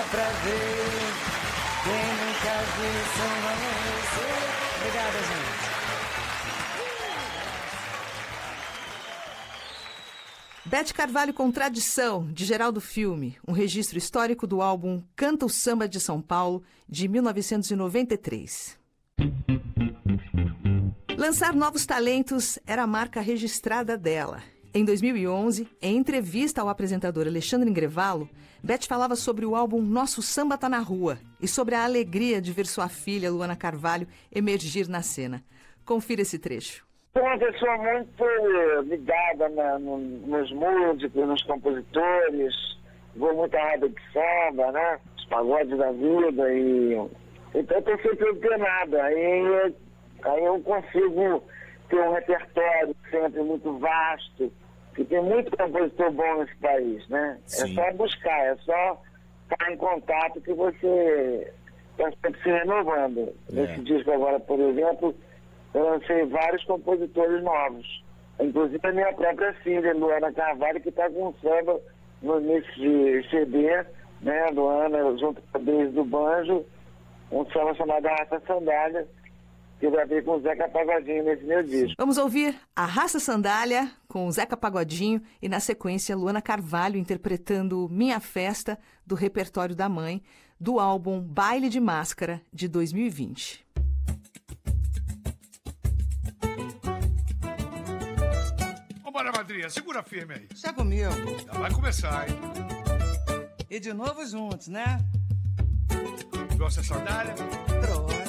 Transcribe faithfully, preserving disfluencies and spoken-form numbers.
pra ver. Quem nunca viu samba amanhecer. Obrigada, gente. Beth Carvalho com Tradição, de Geraldo Filme, um registro histórico do álbum Canta o Samba de São Paulo, de mil novecentos e noventa e três. Lançar novos talentos era a marca registrada dela. Em dois mil e onze, em entrevista ao apresentador Alexandre Ingrevalo, Beth falava sobre o álbum Nosso Samba Tá na Rua e sobre a alegria de ver sua filha, Luana Carvalho, emergir na cena. Confira esse trecho. Sou uma pessoa muito ligada na, no, nos músicos, nos compositores, vou muito à roda de samba, né? Os pagodes da vida e... Então eu estou sempre antenado, aí, aí eu consigo ter um repertório sempre muito vasto, que tem muito compositor bom nesse país, né? Sim. É só buscar, é só estar em contato que você está sempre se renovando. É. Nesse disco agora, por exemplo, eu lancei vários compositores novos. Inclusive a minha própria filha, Luana Carvalho, que está com um samba no, nesse C D, né, Luana, junto com a Deise do Banjo, um samba chamado Raça Sandália, que eu gravei com o Zeca Pagodinho nesse meu disco. Vamos ouvir A Raça Sandália, com o Zeca Pagodinho, e na sequência Luana Carvalho interpretando Minha Festa, do repertório da mãe, do álbum Baile de Máscara, de dois mil e vinte. Vambora, madrinha, segura firme aí. Já comigo. Já vai começar, hein? E de novo juntos, né? Trouxe a sandália? Trouxe.